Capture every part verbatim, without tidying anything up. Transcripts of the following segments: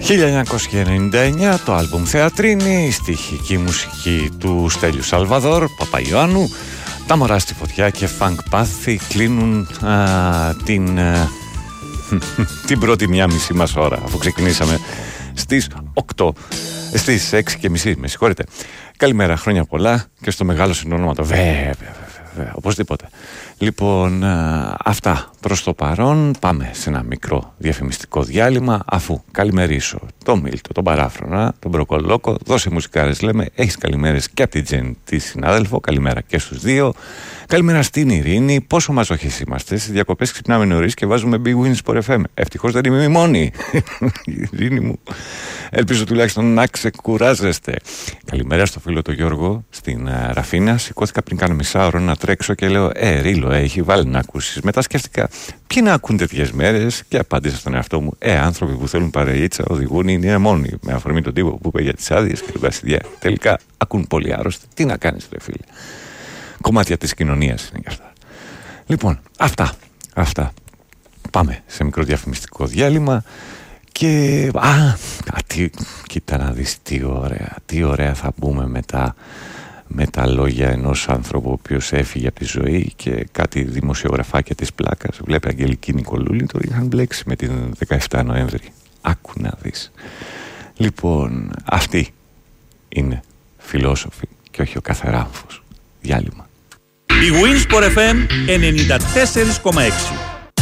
χίλια εννιακόσια ενενήντα εννιά, το άλμπουμ Θεατρίνη, η στοιχική μουσική του Στέλιου Σαλβαδόρ Παπαϊωάννου. Τα μωρά στη φωτιά και Funk Πάθη κλείνουν α, την, α, την πρώτη μία μισή μας ώρα, αφού ξεκινήσαμε στις οκτώ, στις έξι και μισή, με συγχωρείτε. Καλημέρα, χρόνια πολλά και στο μεγάλο συνονόματο. Βέβαια, βέβαια, οπωσδήποτε. Λοιπόν, α, αυτά προς το παρόν. Πάμε σε ένα μικρό διαφημιστικό διάλειμμα, αφού καλημερίσω τον Μίλτο, τον Παράφρονα, τον Μπροκολόκο. Δώσε μουσικάρες, λέμε. Έχεις καλημέρες και από την Τζεν, τη συνάδελφο. Καλημέρα και στους δύο. Καλημέρα στην Ειρήνη. Πόσο μαζοχείς είμαστε. Στις διακοπές ξυπνάμε νωρίς και βάζουμε Big Wins Sport εφ εμ. Ευτυχώς δεν είμαι η μόνη. Ειρήνη μου. Ελπίζω τουλάχιστον να ξεκουράζεστε. Καλημέρα στο φίλο του Γιώργο στην uh, Ραφίνα. Σηκώθηκα πριν κάνω μισά ώρα να τρέξω και λέω Ε, Ρίλο, έχει βάλει να ακούσεις. Μετά σκέφτηκα ποιοι να ακούν τέτοιες μέρες και απάντησα στον εαυτό μου Ε, άνθρωποι που θέλουν παρεΐτσα οδηγούν είναι μόνοι. Με αφορμή τον τύπο που είπε για τις άδειες και τον Κασιδιά. Τελικά ακούν πολύ άρρωστοι. Τι να κάνεις, ρε φίλε. Κομμάτια της κοινωνίας είναι και αυτά. Λοιπόν, αυτά. Αυτά. Πάμε σε μικρό διαφημιστικό διάλειμμα. Και α, α τι, κοίτα να δεις τι ωραία, τι ωραία θα μπούμε μετά με τα λόγια ενός άνθρωπου ο οποίος έφυγε από τη ζωή και κάτι δημοσιογραφάκια της πλάκας. Βλέπει Αγγελική Νικολούλη, το είχαν μπλέξει με την δεκαεφτά Νοέμβρη. Άκου να δεις. Λοιπόν, αυτοί είναι φιλόσοφοι και όχι ο καθεράμφος. Διάλειμμα. Η Winsport εφ εμ ενενήντα τέσσερα κόμμα έξι.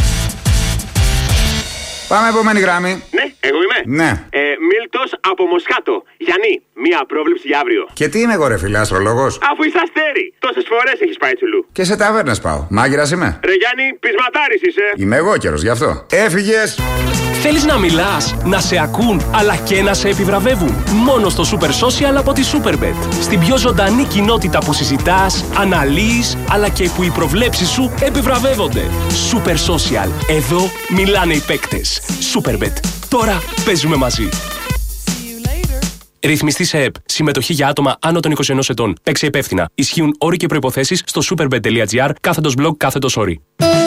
Πάμε επόμενη γράμμη. Ναι, εγώ είμαι. Ναι. Ε, Μίλτος από Μοσχάτο. Γιάννη, μία πρόβλεψη για αύριο. Και τι είμαι εγώ, ρε φίλε, αστρολόγος. Αφού είσαι αστέρι, τόσες φορές έχεις πάει τσουλού. Και σε ταβέρνες πάω. Μάγειρας είμαι. Ρε Γιάννη, πεισματάρης είσαι. Είμαι εγώ καιρος, γι' αυτό. Έφυγες. Θέλεις να μιλάς, να σε ακούν, αλλά και να σε επιβραβεύουν. Μόνο στο Super Social από τη Superbet. Στην πιο ζωντανή κοινότητα που συζητάς, αναλύεις, αλλά και που οι προβλέψεις σου επιβραβεύονται. Super Social. Εδώ μιλάνε οι παίκτες. Superbet. Τώρα παίζουμε μαζί. Ρυθμιστή σε ΕΠ. Συμμετοχή για άτομα άνω των είκοσι ενός ετών. Παίξε υπεύθυνα. Ισχύουν όροι και προϋποθέσεις στο superbet.gr κάθετος blog κάθετος όροι.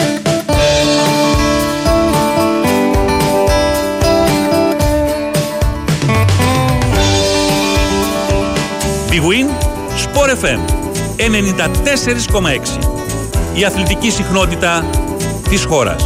Big Win Sport εφ εμ ενενήντα τέσσερα κόμμα έξι. Η αθλητική συχνότητα της χώρας.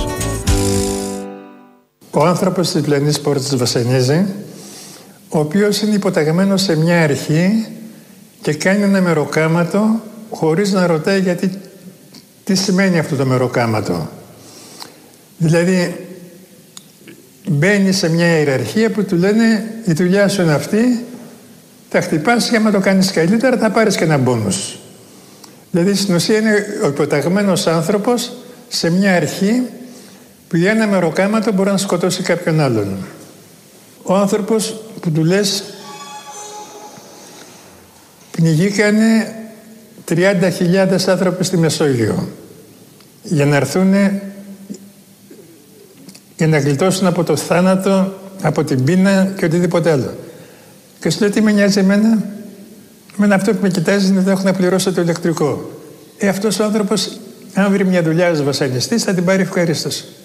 Ο άνθρωπος της πλανής πόρτας βασανίζει, ο οποίος είναι υποταγμένος σε μια αρχή και κάνει ένα μεροκάματο χωρίς να ρωτάει γιατί τι σημαίνει αυτό το μεροκάματο. Δηλαδή μπαίνει σε μια ιεραρχία που του λένε η δουλειά σου είναι αυτή, τα χτυπάς και άμα το κάνεις καλύτερα θα πάρεις και ένα μπόνους. Δηλαδή στην ουσία είναι ο υποταγμένος άνθρωπος σε μια αρχή που για ένα μεροκάματο μπορεί να σκοτώσει κάποιον άλλον. Ο άνθρωπος που του λες πνιγήκανε τριάντα χιλιάδες άνθρωποι στη Μεσόγειο για να έρθουν για να γλιτώσουν από το θάνατο, από την πείνα και οτιδήποτε άλλο. Και σου λέει τι με νοιάζει εμένα. Εμένα αυτό που με κοιτάζει είναι ότι έχω να πληρώσω το ηλεκτρικό. Ε, αυτός ο άνθρωπος, αν βρει μια δουλειά ως βασανιστής, θα την πάρει ευχαρίστως.